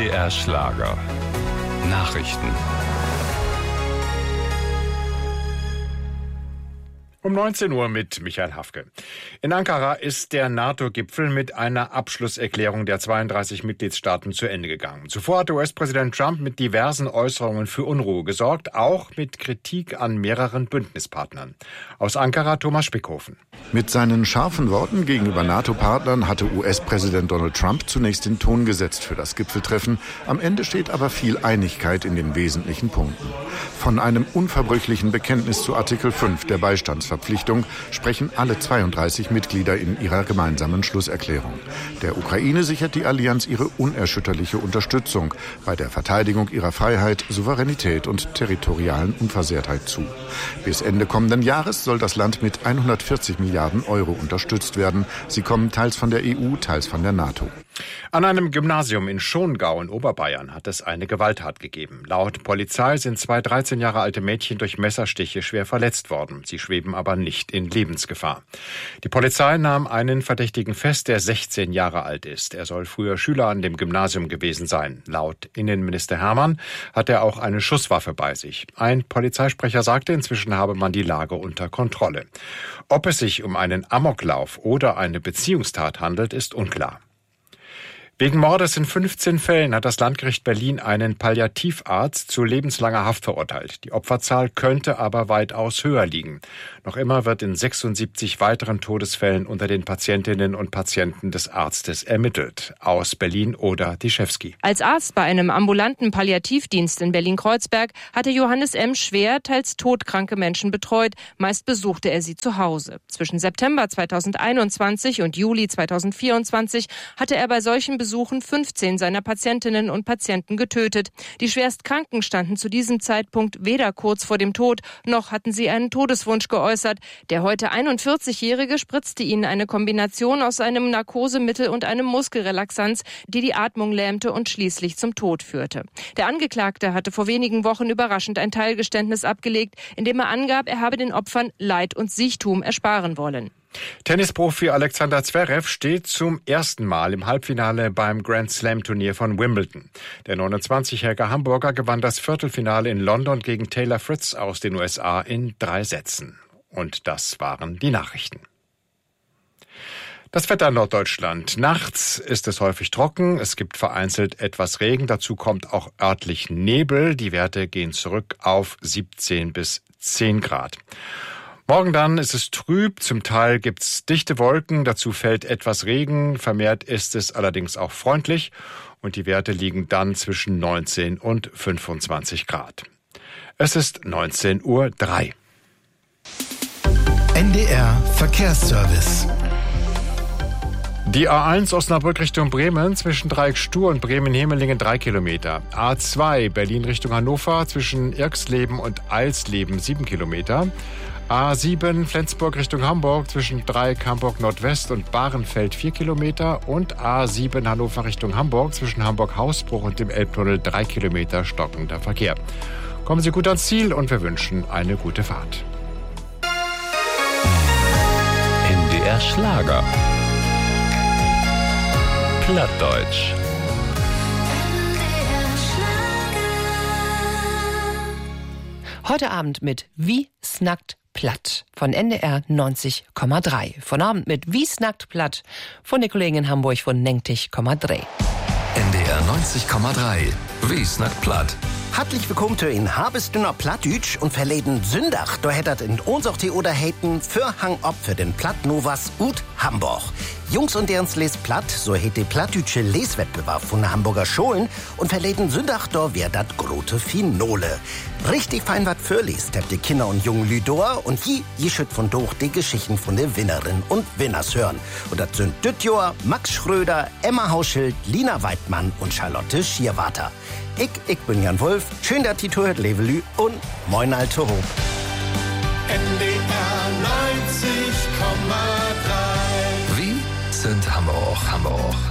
NDR Schlager. Nachrichten. Um 19 Uhr mit Michael Hafke. In Ankara ist der NATO-Gipfel mit einer Abschlusserklärung der 32 Mitgliedstaaten zu Ende gegangen. Zuvor hatte US-Präsident Trump mit diversen Äußerungen für Unruhe gesorgt, auch mit Kritik an mehreren Bündnispartnern. Aus Ankara Thomas Spickhofen. Mit seinen scharfen Worten gegenüber NATO-Partnern hatte US-Präsident Donald Trump zunächst den Ton gesetzt für das Gipfeltreffen. Am Ende steht aber viel Einigkeit in den wesentlichen Punkten. Von einem unverbrüchlichen Bekenntnis zu Artikel 5 der Beistandsverpflichtung sprechen alle 32 Mitglieder in ihrer gemeinsamen Schlusserklärung. Der Ukraine sichert die Allianz ihre unerschütterliche Unterstützung bei der Verteidigung ihrer Freiheit, Souveränität und territorialen Unversehrtheit zu. Bis Ende kommenden Jahres soll das Land mit 140 Milliarden Euro unterstützt werden. Sie kommen teils von der EU, teils von der NATO. An einem Gymnasium in Schongau in Oberbayern hat es eine Gewalttat gegeben. Laut Polizei sind 2 13 Jahre alte Mädchen durch Messerstiche schwer verletzt worden. Sie schweben aber nicht in Lebensgefahr. Die Polizei nahm einen Verdächtigen fest, der 16 Jahre alt ist. Er soll früher Schüler an dem Gymnasium gewesen sein. Laut Innenminister Hermann hat er auch eine Schusswaffe bei sich. Ein Polizeisprecher sagte, inzwischen habe man die Lage unter Kontrolle. Ob es sich um einen Amoklauf oder eine Beziehungstat handelt, ist unklar. Wegen Mordes in 15 Fällen hat das Landgericht Berlin einen Palliativarzt zu lebenslanger Haft verurteilt. Die Opferzahl könnte aber weitaus höher liegen. Noch immer wird in 76 weiteren Todesfällen unter den Patientinnen und Patienten des Arztes ermittelt. Aus Berlin Oda Dischewski. Als Arzt bei einem ambulanten Palliativdienst in Berlin-Kreuzberg hatte Johannes M. schwer, teils todkranke Menschen betreut. Meist besuchte er sie zu Hause. Zwischen September 2021 und Juli 2024 hatte er bei solchen Besuchen 15 seiner Patientinnen und Patienten getötet. Die Schwerstkranken standen zu diesem Zeitpunkt weder kurz vor dem Tod, noch hatten sie einen Todeswunsch geäußert. Der heute 41-Jährige spritzte ihnen eine Kombination aus einem Narkosemittel und einem Muskelrelaxanz, die die Atmung lähmte und schließlich zum Tod führte. Der Angeklagte hatte vor wenigen Wochen überraschend ein Teilgeständnis abgelegt, in dem er angab, er habe den Opfern Leid und Siechtum ersparen wollen. Tennisprofi Alexander Zverev steht zum ersten Mal im Halbfinale beim Grand-Slam-Turnier von Wimbledon. Der 29-jährige Hamburger gewann das Viertelfinale in London gegen Taylor Fritz aus den USA in 3 Sätzen. Und das waren die Nachrichten. Das Wetter in Norddeutschland. Nachts ist es häufig trocken, es gibt vereinzelt etwas Regen, dazu kommt auch örtlich Nebel. Die Werte gehen zurück auf 17 bis 10 Grad. Morgen dann ist es trüb, zum Teil gibt's dichte Wolken, dazu fällt etwas Regen, vermehrt ist es allerdings auch freundlich und die Werte liegen dann zwischen 19 und 25 Grad. Es ist 19:03 Uhr. NDR Verkehrsservice. Die A1 Osnabrück Richtung Bremen zwischen Dreieck Stur und Bremen-Hemelingen 3 Kilometer. A2 Berlin Richtung Hannover zwischen Irxleben und Eilsleben 7 Kilometer. A7 Flensburg Richtung Hamburg zwischen Dreieck Hamburg Nordwest und Bahrenfeld 4 Kilometer und A7 Hannover Richtung Hamburg zwischen Hamburg-Hausbruch und dem Elbtunnel 3 Kilometer stockender Verkehr. Kommen Sie gut ans Ziel und wir wünschen eine gute Fahrt. NDR Schlager. Plattdeutsch. Heute Abend mit Wie snackt platt von NDR 90,3. Von Abend mit Wie snackt platt von der Kollegin in Hamburg von 90,3. NDR 90,3. Wie snackt platt. Herzlich willkommen zu in Habesdünner Plattdütsch und verleden Sündach. Da hättet in unser oder hätten für Hang ob für den Plattnovas ut Hamburg. Jungs und derens les platt, so hätt die plattdütsche Leswettbewerb von der Hamburger Schulen und verleden Sündach da wär dat grote Finole. Richtig fein wat fürliest, habt die Kinder und jungen Lüdor und je schütt von doch die Geschichten von der Winnerin und Winners hören. Und dat sind Dütjor, Max Schröder, Emma Hauschild, Lina Weidmann und Charlotte Schierwater. Ich bin Jan Wolf, schön, dass die Tour hört, Levelü und moin alte Hob. NDR 90,3. Wie sind Hamburg?